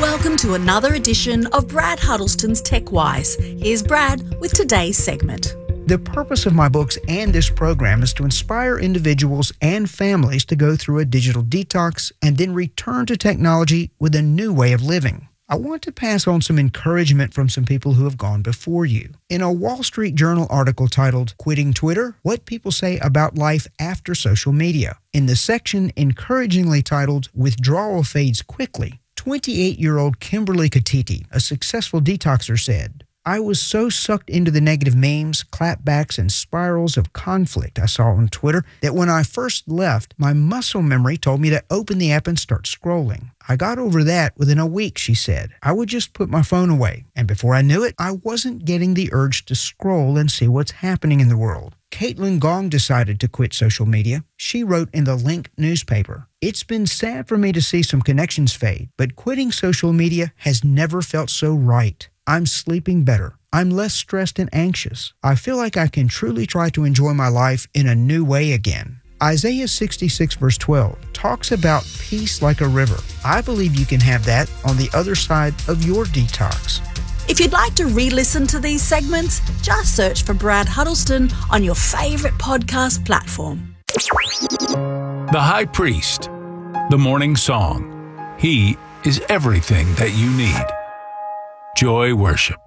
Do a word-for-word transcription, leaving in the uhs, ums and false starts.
Welcome to another edition of Brad Huddleston's TechWise. Here's Brad with today's segment. The purpose of my books and this program is to inspire individuals and families to go through a digital detox and then return to technology with a new way of living. I want to pass on some encouragement from some people who have gone before you. In a Wall Street Journal article titled, Quitting Twitter, What People Say About Life After Social Media, in the section encouragingly titled, Withdrawal Fades Quickly, twenty-eight-year-old Kimberly Katiti, a successful detoxer, said, I was so sucked into the negative memes, clapbacks, and spirals of conflict I saw on Twitter that when I first left, my muscle memory told me to open the app and start scrolling. I got over that within a week, she said. I would just put my phone away, and before I knew it, I wasn't getting the urge to scroll and see what's happening in the world. Caitlin Gong decided to quit social media. She wrote in the Link newspaper, It's been sad for me to see some connections fade, but quitting social media has never felt so right. I'm sleeping better. I'm less stressed and anxious. I feel like I can truly try to enjoy my life in a new way again. Isaiah sixty-six verse twelve talks about peace like a river. I believe you can have that on the other side of your detox. If you'd like to re-listen to these segments, just search for Brad Huddleston on your favourite podcast platform. The High Priest, the morning song. He is everything that you need. Joy Worship.